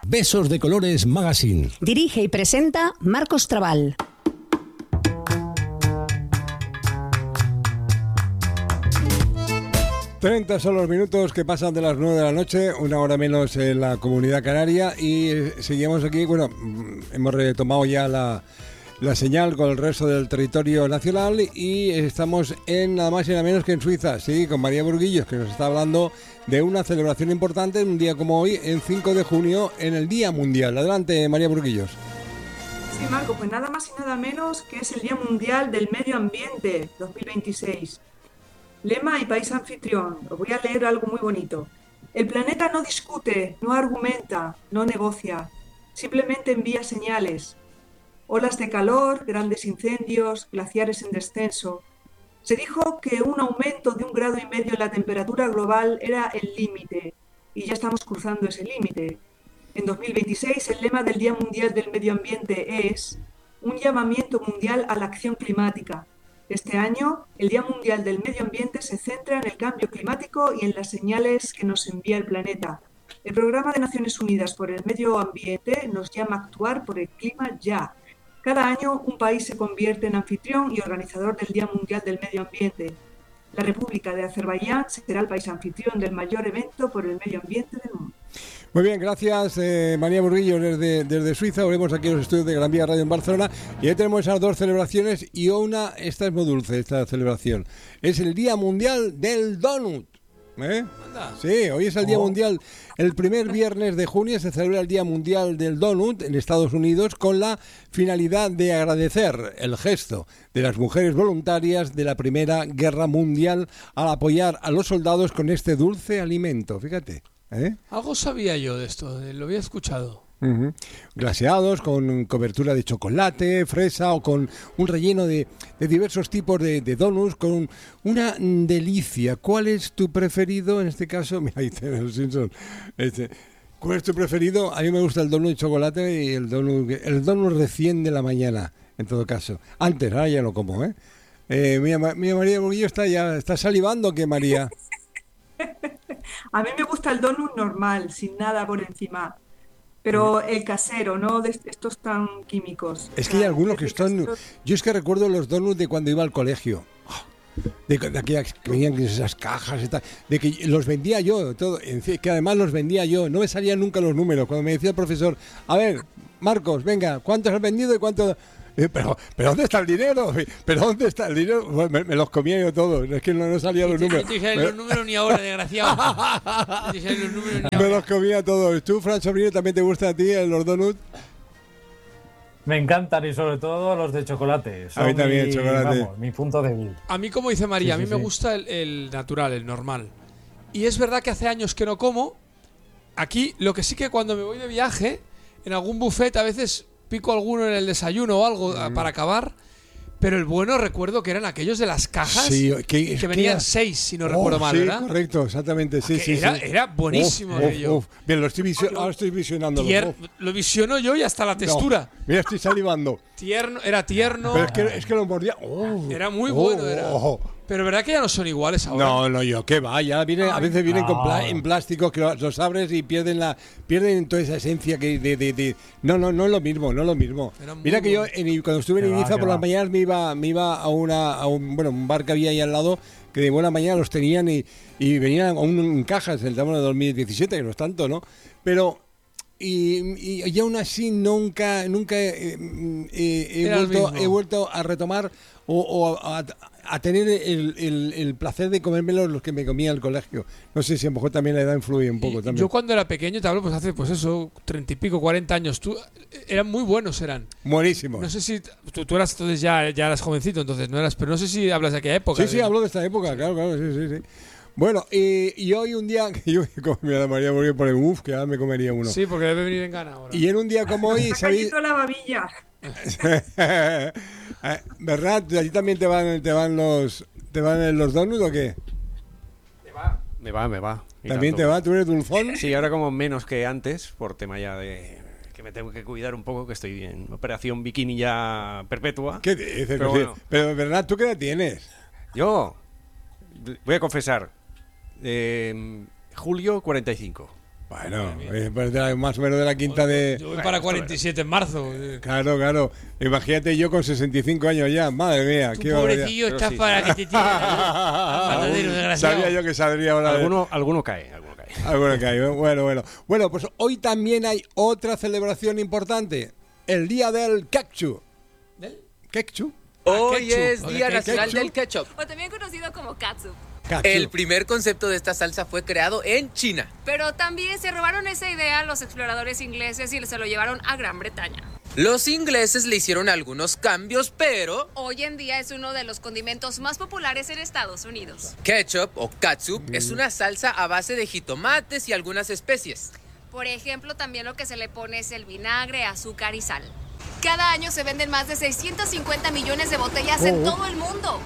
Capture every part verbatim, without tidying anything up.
Besos de Colores Magazine. Dirige y presenta Marcos Trabal. treinta son los minutos que pasan de las nueve de la noche, una hora menos en la Comunidad Canaria, y seguimos aquí. Bueno, hemos retomado ya la, la señal con el resto del territorio nacional y estamos en nada más y nada menos que en Suiza, sí, con María Burguillos, que nos está hablando de una celebración importante en un día como hoy, en cinco de junio, en el Día Mundial. Adelante, María Burguillos. Sí, Marco, pues nada más y nada menos que es el Día Mundial del Medio Ambiente dos mil veintiséis. Lema y país anfitrión. Os voy a leer algo muy bonito. El planeta no discute, no argumenta, no negocia, simplemente envía señales. Olas de calor, grandes incendios, glaciares en descenso. Se dijo que un aumento de un grado y medio en la temperatura global era el límite, y ya estamos cruzando ese límite. En dos mil veintiséis el lema del Día Mundial del Medio Ambiente es un llamamiento mundial a la acción climática. Este año, el Día Mundial del Medio Ambiente se centra en el cambio climático y en las señales que nos envía el planeta. El Programa de Naciones Unidas por el Medio Ambiente nos llama a actuar por el clima ya. Cada año, un país se convierte en anfitrión y organizador del Día Mundial del Medio Ambiente. La República de Azerbaiyán será el país anfitrión del mayor evento por el medio ambiente del mundo. Muy bien, gracias eh, María Burguillo desde, desde Suiza. Volvemos aquí a los estudios de Gran Vía Radio en Barcelona y ahí tenemos esas dos celebraciones y una, esta es muy dulce, esta celebración. Es el Día Mundial del Donut. ¿Eh? Sí, hoy es el Día oh. Mundial. El primer viernes de junio se celebra el Día Mundial del Donut en Estados Unidos con la finalidad de agradecer el gesto de las mujeres voluntarias de la Primera Guerra Mundial al apoyar a los soldados con este dulce alimento. Fíjate. ¿Eh? Algo sabía yo de esto, lo había escuchado. Uh-huh. Glaseados con cobertura de chocolate, fresa o con un relleno de, de diversos tipos de, de donuts con una delicia. ¿Cuál es tu preferido en este caso? Mira, ahí tenemos los Simpsons. Este, ¿Cuál es tu preferido? A mí me gusta el donut de chocolate y el donut, el donut recién de la mañana, en todo caso. Antes, ahora ya lo como, ¿eh? eh mi, mi María Burguillo está ya está salivando, ¿qué, María? A mí me gusta el donut normal, sin nada por encima. Pero el casero, no de estos tan químicos. Es que hay algunos que están... Yo es que recuerdo los donuts de cuando iba al colegio. De, de aquellas que venían en esas cajas y tal. De que los vendía yo, todo. Que además los vendía yo. No me salían nunca los números. Cuando me decía el profesor, a ver, Marcos, venga, ¿cuántos has vendido y cuánto...? Pero, pero ¿dónde está el dinero? ¿Pero dónde está el dinero? Bueno, me, me los comía yo todos. Es que no, no salían los números. No te dije los números ni ahora, desgraciado. No te dije los números ni ahora. Me los comía todos. ¿Tú, Fran Sobrino, también te gusta a ti los donuts? Me encantan y sobre todo los de chocolate. Son a mí también mi, el chocolate. Vamos, mi punto débil. A mí, como dice María, sí, sí, a mí me sí. gusta el, el natural, el normal. Y es verdad que hace años que no como. Aquí, lo que sí que cuando me voy de viaje, en algún buffet a veces... pico alguno en el desayuno o algo mm. para acabar, pero el bueno recuerdo que eran aquellos de las cajas sí, que, que venían que seis, si no oh, recuerdo mal, sí, ¿verdad? Correcto, exactamente, sí, sí, era, sí. Era buenísimo uf, aquello. Uf, uf. Bien, lo estoy visio- ahora estoy visionando. Lo visiono yo y hasta la textura. No, mira, estoy salivando. Tierno, era tierno. Pero es que, es que lo mordía. Oh, era muy oh, bueno, era. Oh. Pero verdad que ya no son iguales ahora. No, no, yo, qué va, ya viene, a veces vienen no. con pla- en plástico que los, los abres y pierden la pierden toda esa esencia que de, de, de no, no, no es lo mismo, no es lo mismo. Mira que yo en, cuando estuve en Ibiza por las mañanas me iba me iba a una a un bueno, un bar que había ahí al lado que de buena mañana los tenían y, y venían aún en cajas, el tamaño de dos mil diecisiete, que no es tanto, ¿no? Pero Y, y, y aún así nunca nunca eh, eh, he, vuelto, he vuelto a retomar o, o a, a tener el, el, el placer de comérmelos los que me comía al colegio. No sé si a lo mejor también la edad influye un poco. También. Yo cuando era pequeño, te hablo pues hace pues eso, treinta y pico, cuarenta años, tú, eran muy buenos, eran. Buenísimos. No sé si, tú, tú eras entonces ya, ya eras jovencito, entonces no eras, pero no sé si hablas de aquella época. Sí, sí, de... hablo de esta época, claro, claro, sí, sí, sí. Bueno, y, y hoy un día que yo me la María Burguillos por el uff, que ahora me comería uno. Sí, porque debe venir en gana ahora. Y en un día como hoy, ¿sabéis? la babilla. ¿Verdad? ¿A ti también te van, te van los, te van los donuts o qué? Me va, me va, me va. ¿También tanto. Te va? ¿Tú eres dulzón? Sí, ahora como menos que antes, por tema ya de que me tengo que cuidar un poco, que estoy en operación bikini ya perpetua. ¿Qué dices? Pero, bueno, pero ¿verdad? ¿Tú qué edad tienes? Yo voy a confesar. Eh, julio cuarenta y cinco. Bueno, eh, pues de la- más o menos de la quinta de... Yo voy para cuarenta y siete en marzo. Claro, claro. Imagínate yo con sesenta y cinco años ya. Madre mía, Tu qué barbaridad. pobrecillo Pero estás sí. para que te tire al matadero, desgraciado. Sabía yo que saldría ahora. de- Alguno, alguno cae, alguno cae. Alguno que hay. Bueno, bueno. Bueno, pues hoy también hay otra celebración importante. El día del ketchup. ¿Del? ¿Ketchup? Hoy ketchup. es O de Día ketchup. Nacional del Ketchup. O también conocido como katsup. Ketchup. El primer concepto de esta salsa fue creado en China. Pero también se robaron esa idea los exploradores ingleses y se lo llevaron a Gran Bretaña. Los ingleses le hicieron algunos cambios, pero Hoy en día es uno de los condimentos más populares en Estados Unidos. ketchup o catsup es una salsa a base de jitomates y algunas especies. Por ejemplo, también lo que se le pone es el vinagre, azúcar y sal. Cada año se venden más de seiscientos cincuenta millones de botellas en todo el mundo.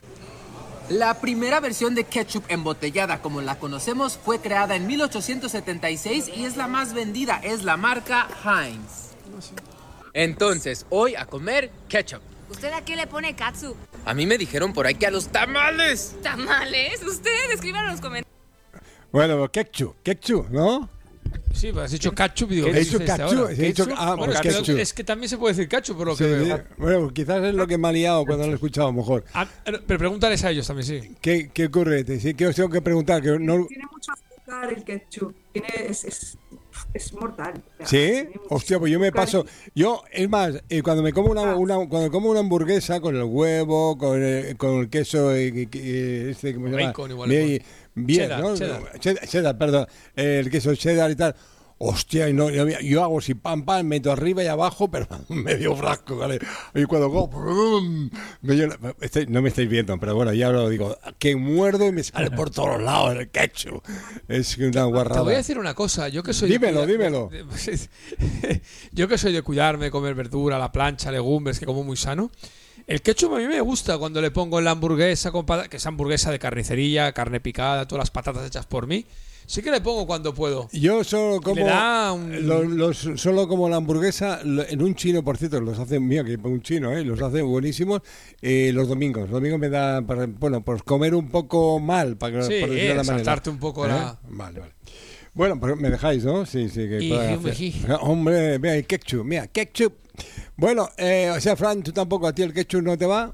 La primera versión de ketchup embotellada como la conocemos fue creada en mil ochocientos setenta y seis y es la más vendida, es la marca Heinz. Entonces, hoy a comer ketchup. ¿Usted a qué le pone katsup? A mí me dijeron por ahí que a los tamales. ¿Tamales? Usted, escriban en los comentarios. Bueno, ketchup, ketchup, ¿no? Sí, pues has dicho ketchup y digo, He ¿qué dicho dice este ketchup, ahora? he dicho- ah, Bueno, pues es, que, ketchup. es que también se puede decir ketchup por lo Sí, que sí. veo. Bueno, quizás es lo que me ha liado cuando lo he escuchado, a lo mejor. Ah, pero pregúntales a ellos también, sí. ¿Qué, qué ocurre? Te- Sí, que os tengo que preguntar. Que no... Tiene mucho azúcar el ketchup. Tiene, es, es, es mortal. O sea, ¿Sí? tiene Hostia, pues yo me azúcar paso. y- Yo, es más, eh, cuando me como una, Ah. una- cuando como una hamburguesa con el huevo, con el, con el queso, eh, que- que- este, ¿cómo se llama? Bacon igual, Bien, igual. bien, Cheddar, ¿no? cheddar. Cheddar, cheddar, perdón. Eh, el queso cheddar y tal. Hostia, y no, yo, yo hago si pam, pam, meto arriba y abajo, pero medio frasco, ¿vale? Y cuando como, ¡pum! me llena- este- no me estáis viendo, pero bueno, ya lo digo, que muerdo y me sale por todos lados el ketchup. Es una guarrada. Te voy a decir una cosa, yo que soy de Dímelo, cuida- dímelo. de- de- yo que soy de cuidarme, comer verdura, a la plancha, legumbres, que como muy sano. El ketchup a mí me gusta cuando le pongo en la hamburguesa, con pata- que es hamburguesa de carnicería, carne picada, todas las patatas hechas por mí. Sí que le pongo cuando puedo. Yo solo como le da un- los, los- solo como la hamburguesa lo- en un chino, por cierto, los hace mira que un chino, ¿eh? Los hace buenísimos eh, los domingos. Los domingos me da para, bueno, pues comer un poco mal para Sí, por decirlo de eh, la manera. saltarte un poco ¿Eh? la- Vale, vale. Bueno, pero me dejáis, ¿no? Sí, sí que Y- para y, hombre, hacer- sí. Hombre, mira, el ketchup, mira, ketchup. Bueno, eh, o sea, Fran, tú tampoco, a ti el ketchup no te va.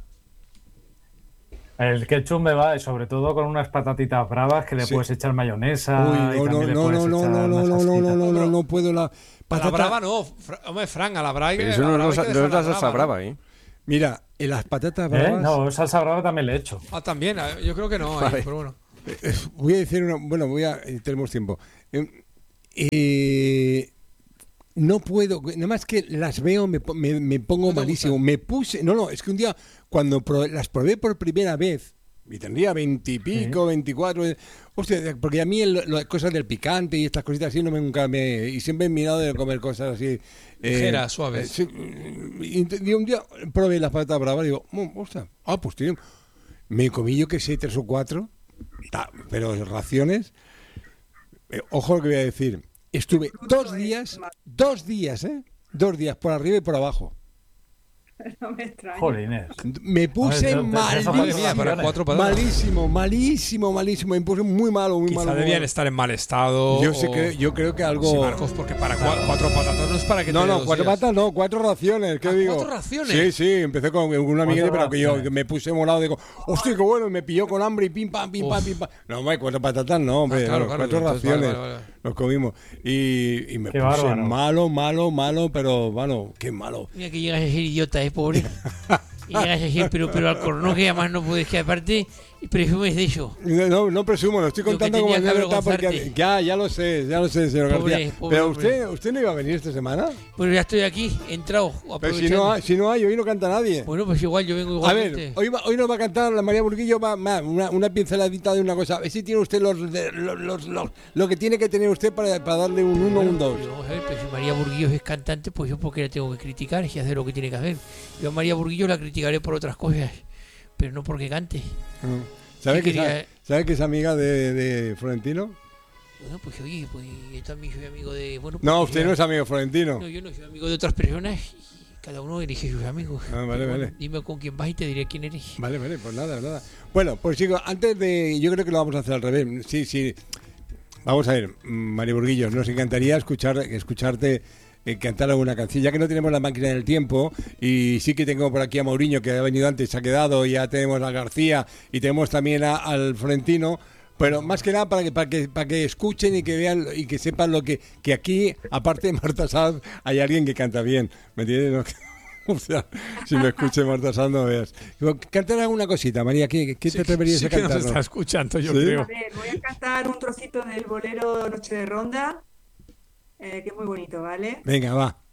El ketchup me va, y sobre todo con unas patatitas bravas que le Sí. puedes echar mayonesa. Uy, y no, no, también le no, puedes no, no, echar no, no, unas no, no, no, salsitas. no, no, no puedo la A la patata. brava no, Fra- hombre, Fran, a la brava. Pero eso no, no, es- no es la salsa brava, ¿eh? Mira, en las patatas ¿Eh? bravas. No, salsa brava también le he hecho. Ah, también, eh, yo creo que no, eh, Vale. pero bueno. Eh, Voy a decir una. Bueno, voy a. eh, Tenemos tiempo. Eh, eh, no puedo. Nada más que las veo, me, po- me, me pongo ¿No te malísimo. gustan? Me puse. No, no, es que un día, cuando pro- las probé por primera vez, y tendría veintipico, veinticuatro. eh, Hostia, porque a mí el- las cosas del picante y estas cositas así no me nunca me. Y siempre he mirado de comer cosas así. eh, Ligeras, suaves. eh, sí, y, y un día probé las patatas bravas y digo, "Mm, ostras, ah, pues tiene. Me comí yo que sé, tres o cuatro, ta- pero raciones. Eh, ojo lo que voy a decir. Estuve dos días, dos días, ¿eh? Dos días por arriba y por abajo. No me extraña. Jolines. Me puse Hombre, te- te- eso Madre malísimo. mía, para cuatro patatas. Malísimo, malísimo, malísimo. Me puse muy malo, muy Quizá malo. muy debían malo. estar en mal estado. Yo, sé o- que, yo creo que algo. Sí, Marcos, porque para cua- cuatro patatas no es para que No, te dé no, dos cuatro días. patas no, cuatro raciones, ¿qué Ah, digo? ¿cuatro raciones? Sí, sí, empecé con una amiga, Cuatro pero que yo raciones. que me puse molado, digo, hostia, qué bueno, y me pilló con hambre y pim, pam, pim, pam, Uf. pim, pam. No, hombre, cuatro patatas no, hombre, Ah, claro, no, claro, cuatro entonces, raciones vale, vale, vale. nos comimos. Y, y me Qué puse bárbaro. malo, malo, malo, pero, bueno, qué malo. Mira que llegas a ser idiota, es pobre. Y llegas a decir, pero, pero Alcornoque además no puedes que aparte presumes de eso. No, no presumo, lo estoy Lo que contando como tenías que anécdota porque avergonzarte. ya, ya lo sé, ya lo sé, señor Pobre, García. pobre Pero hombre. usted, usted no iba a venir esta semana. Bueno, ya estoy aquí, entrado, Pero si aprovechando. no, hay, si no hay, hoy no canta nadie. Bueno, pues igual yo vengo A igualmente. ver, hoy, va- hoy nos va a cantar la María Burguillo va, va, una, una pinceladita de una cosa. A ver si tiene usted los, de- los, los- los- lo que tiene que tener usted para, para darle un uno o un dos. Pero vamos a ver, pero si María Burguillo es cantante, pues yo porque la tengo que criticar, si hace lo que tiene que hacer. Yo a María Burguillo la criticaré por otras cosas, pero no porque cante. ¿Sabe Sí que, quería- esa- ¿Sabe que es amiga de, de Florentino? Bueno, pues oye, pues yo también soy amigo de... Bueno, No, pues, usted yo- no es amigo de Florentino. No, yo no soy amigo de otras personas y cada uno elige sus amigos. Ah, vale, Pero bueno, vale. dime con quién vas y te diré quién eres. Vale, vale, pues nada, nada. Bueno, pues chicos, antes de. Yo creo que lo vamos a hacer al revés. Sí, sí. vamos a ver, María Burguillo, nos encantaría escuchar, escucharte eh, cantar alguna canción, ya que no tenemos la máquina del tiempo, y sí que tengo por aquí a Mauriño, que ha venido antes, se ha quedado, y ya tenemos a García, y tenemos también a, al Florentino, pero más que nada para que, para que para que escuchen y que vean y que sepan lo que, que aquí, aparte de Marta Sanz, hay alguien que canta bien, ¿me entiendes? ¿No? O sea, si me escuche Marta Sanz, no veas. Cantar alguna cosita, María, ¿qué, qué sí, te atreverías sí a cantar? Sí que nos está escuchando, yo ¿Sí? creo. A ver, voy a cantar un trocito del bolero Noche de Ronda, eh, que es muy bonito, ¿vale? Venga, va.